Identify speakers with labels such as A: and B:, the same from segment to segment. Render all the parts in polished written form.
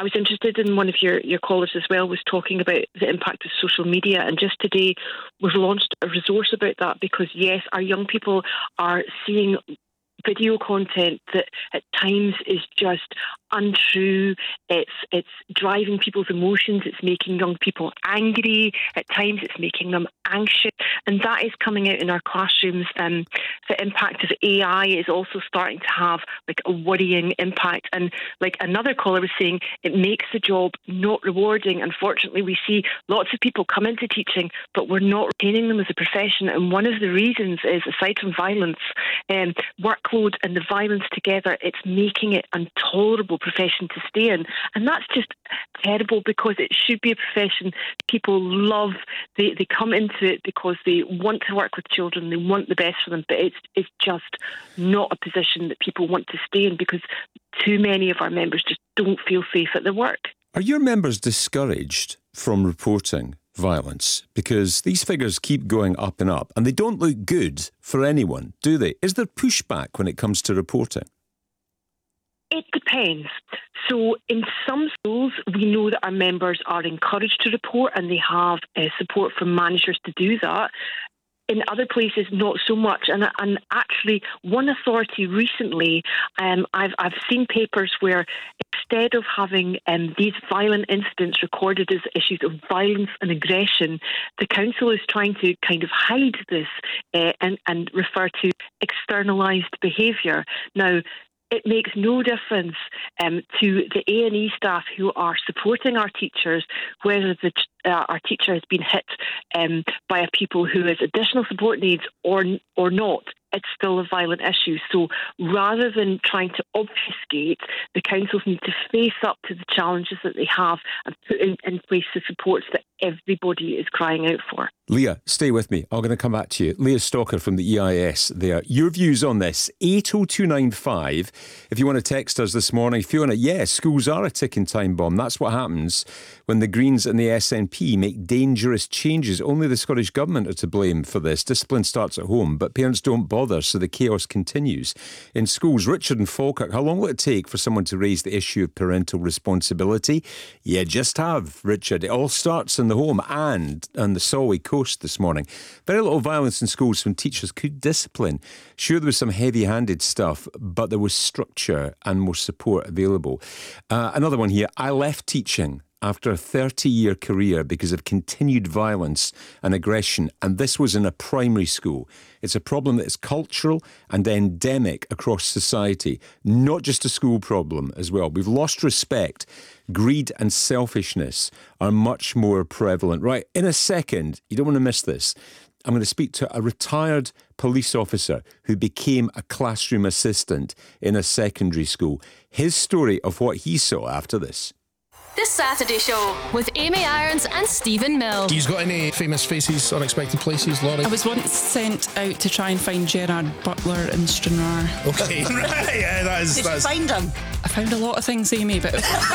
A: I was interested in one of your callers as well was talking about the impact of social media, and just today we've launched a resource about that because, yes, our young people are seeing video content that at times is just untrue. It's driving people's emotions. It's making young people angry. At times it's making them anxious. And that is coming out in our classrooms. The impact of AI is also starting to have like a worrying impact. And like another caller was saying, it makes the job not rewarding. Unfortunately, we see lots of people come into teaching, but we're not retaining them as a profession. And one of the reasons is, aside from violence, workload and the violence together, it's making it intolerable profession to stay in. And that's just terrible because it should be a profession people love. They come into it because they want to work with children, they want the best for them, but it's just not a position that people want to stay in because too many of our members just don't feel safe at their work.
B: Are your members discouraged from reporting violence? Because these figures keep going up and up and they don't look good for anyone, do they? Is there pushback when it comes to reporting?
A: It depends. So in some schools, we know that our members are encouraged to report and they have support from managers to do that. In other places, not so much. And actually, one authority recently, I've seen papers where instead of having these violent incidents recorded as issues of violence and aggression, the council is trying to kind of hide this and refer to externalised behaviour. Now, it makes no difference to the A&E staff who are supporting our teachers whether our teacher has been hit by a pupil who has additional support needs or not. It's still a violent issue. So rather than trying to obfuscate, the councils need to face up to the challenges that they have and put in place the supports that everybody is crying out for.
B: Leah, stay with me. I'm going to come back to you. Leah Stalker from the EIS there. Your views on this, 80295. If you want to text us this morning, Fiona, yes, schools are a ticking time bomb. That's what happens when the Greens and the SNP make dangerous changes. Only the Scottish Government are to blame for this. Discipline starts at home, but parents don't bother, so the chaos continues. In schools, Richard and Falkirk, how long will it take for someone to raise the issue of parental responsibility? You just have, Richard. It all starts in the home and on the Solway coast this morning. Very little violence in schools when teachers could discipline. Sure, there was some heavy-handed stuff, but there was structure and more support available. Another one here. I left teaching after a 30-year career because of continued violence and aggression, and this was in a primary school. It's a problem that is cultural and endemic across society, not just a school problem as well. We've lost respect. Greed and selfishness are much more prevalent. Right, in a second, you don't want to miss this, I'm going to speak to a retired police officer who became a classroom assistant in a secondary school. His story of what he saw after this.
C: This Saturday show with Amy Irons and Stephen Mill.
D: You've got any famous faces, unexpected places, Laurie?
E: I was once sent out to try and find Gerard Butler in Stranraer.
D: Okay, right, yeah, that's...
F: Did you find him?
E: I found a lot of things, Amy, but...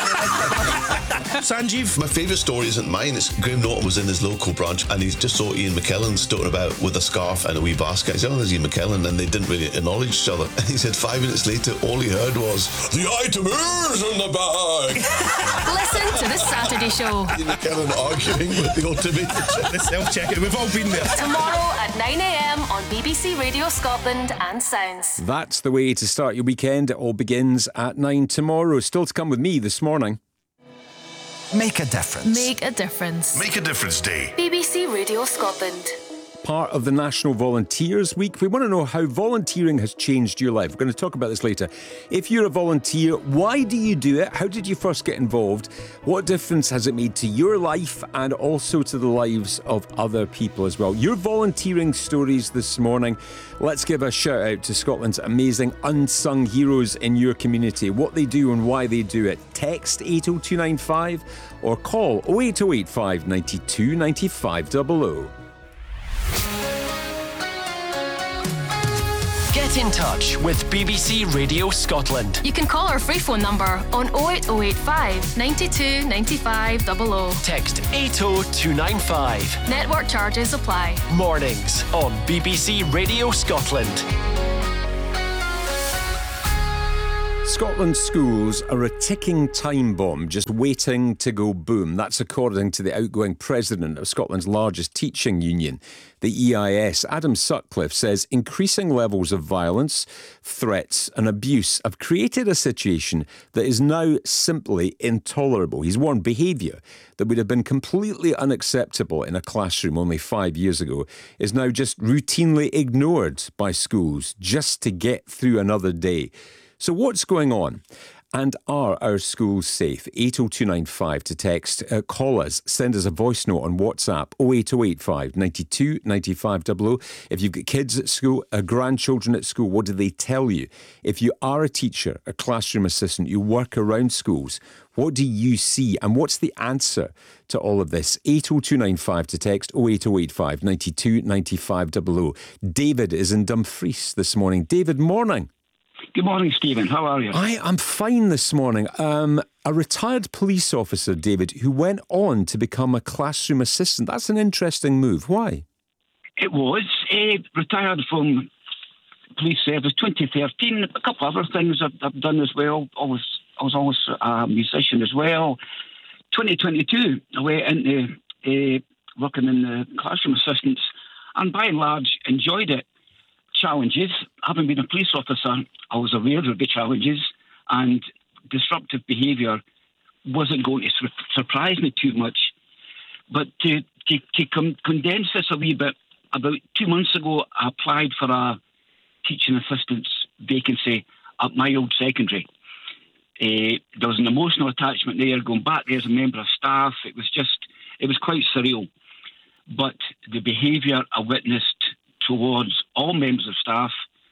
D: Sanjeev?
G: My favourite story isn't mine. It's Graham Norton was in his local branch and he just saw Ian McKellen stoating about with a scarf and a wee basket. He said, oh, there's Ian McKellen, and they didn't really acknowledge each other. And he said 5 minutes later, all he heard was, the item is in the bag!
C: Listen to the Saturday show.
G: Ian McKellen arguing with the automated check.
D: The self-checking, we've all been there.
C: Tomorrow at 9am on BBC Radio Scotland and Sounds.
B: That's the way to start your weekend. It all begins at 9 tomorrow. Still to come with me this morning.
H: Make a difference.
C: Make a difference.
H: Make a Difference Day.
C: BBC Radio Scotland.
B: Part of the National Volunteers Week. We want to know how volunteering has changed your life. We're going to talk about this later. If you're a volunteer, why do you do it? How did you first get involved? What difference has it made to your life and also to the lives of other people as well? Your volunteering stories this morning. Let's give a shout out to Scotland's amazing unsung heroes in your community. What they do and why they do it. Text 80295 or call 08085 92 95 00.
I: Get in touch with BBC Radio Scotland.
C: You can call our free phone number on 08085 92 95 00.
I: Text 80295.
C: Network charges apply.
I: Mornings on BBC Radio Scotland.
B: Scotland's schools are a ticking time bomb just waiting to go boom. That's according to the outgoing president of Scotland's largest teaching union, the EIS. Adam Sutcliffe says increasing levels of violence, threats and abuse have created a situation that is now simply intolerable. He's warned behaviour that would have been completely unacceptable in a classroom only 5 years ago is now just routinely ignored by schools just to get through another day. So what's going on? And are our schools safe? 80295 to text. Call us. Send us a voice note on WhatsApp 08085 92 95 00. If you've got kids at school, grandchildren at school, what do they tell you? If you are a teacher, a classroom assistant, you work around schools, what do you see? And what's the answer to all of this? 80295 to text 08085 92 95 00. David is in Dumfries this morning. David, morning.
F: Good morning, Stephen. How are you?
B: I'm fine this morning. A retired police officer, David, who went on to become a classroom assistant. That's an interesting move. Why?
F: It was. Retired from police service 2013. A couple other things I've done as well. I was always a musician as well. 2022, I went into working in the classroom assistants and by and large enjoyed it. Challenges. Having been a police officer, I was aware of the challenges, and disruptive behaviour wasn't going to surprise me too much. But to condense this a wee bit, about 2 months ago, I applied for a teaching assistant's vacancy at my old secondary. There was an emotional attachment there, going back there as a member of staff. It was quite surreal. But the behaviour I witnessed towards all members of staff,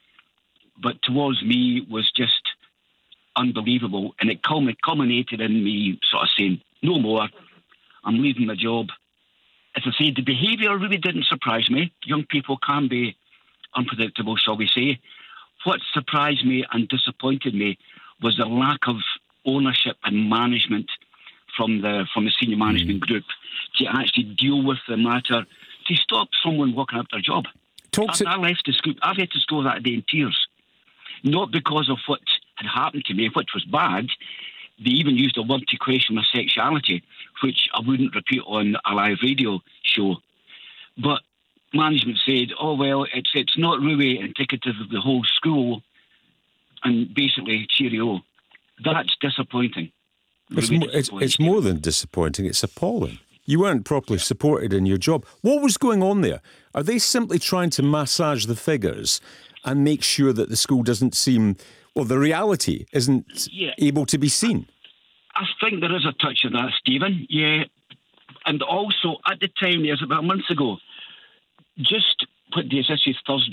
F: but towards me was just unbelievable. And it culminated in me sort of saying, no more, I'm leaving my job. As I say, the behaviour really didn't surprise me. Young people can be unpredictable, shall we say. What surprised me and disappointed me was the lack of ownership and management from the senior management group to actually deal with the matter, to stop someone walking out their job. I left the school. I've had to store that day in tears. Not because of what had happened to me, which was bad. They even used a word to question my sexuality, which I wouldn't repeat on a live radio show. But management said, oh, well, it's not really indicative of the whole school, and basically, cheerio. That's disappointing.
B: It's more than disappointing, it's appalling. You weren't properly supported in your job. What was going on there? Are they simply trying to massage the figures and make sure that the school doesn't seem, well, the reality isn't able to be seen?
F: I think there is a touch of that, Stephen. Yeah. And also, at the time, it was about a month ago, just put this issue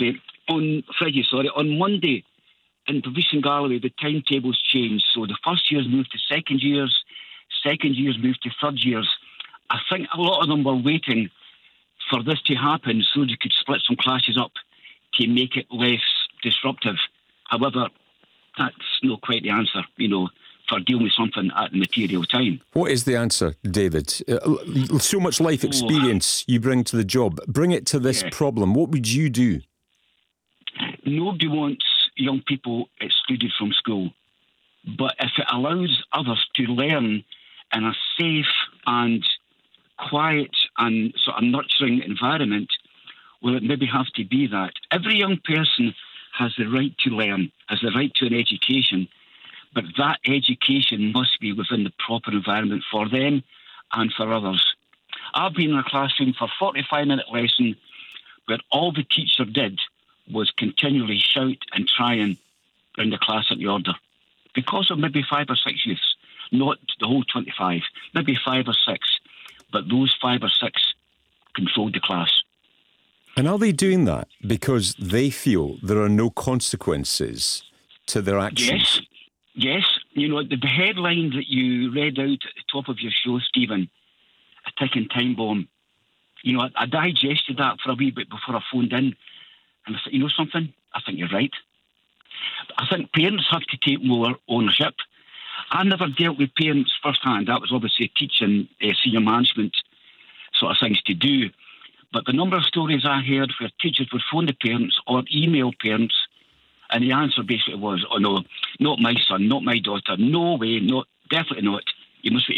F: on Monday, in Provision Galway, the timetables changed. So the first years moved to second years moved to third years. I think a lot of them were waiting for this to happen so they could split some classes up to make it less disruptive. However, that's not quite the answer, for dealing with something at the material time.
B: What is the answer, David? So much life experience you bring to the job. Bring it to this problem. What would you do?
F: Nobody wants young people excluded from school. But if it allows others to learn in a safe and quiet and sort of nurturing environment, well, it maybe has to be that. Every young person has the right to learn, has the right to an education, but that education must be within the proper environment for them and for others. I've been in a classroom for a 45-minute lesson where all the teacher did was continually shout and try and bring the class into order. Because of maybe 5 or 6 youths, not the whole 25, maybe 5 or 6. But those 5 or 6 controlled the class.
B: And are they doing that because they feel there are no consequences to their actions?
F: Yes. The headline that you read out at the top of your show, Stephen, a ticking time bomb. I digested that for a wee bit before I phoned in. And I said, something? I think you're right. I think parents have to take more ownership. I never dealt with parents firsthand. That was obviously teaching senior management sort of things to do. But the number of stories I heard where teachers would phone the parents or email parents And the answer basically was, oh no, not my son, not my daughter, no way, definitely not. You must